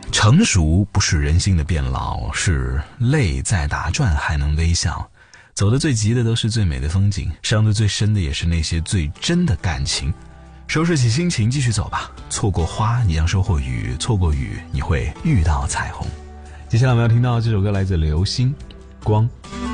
成熟不是人性的变老，是泪在打转还能微笑。走得最急的都是最美的风景，伤得最深的也是那些最真的感情。收拾起心情继续走吧，错过花你将收获雨，错过雨你会遇到彩虹。接下来我们要听到这首歌来自刘星光。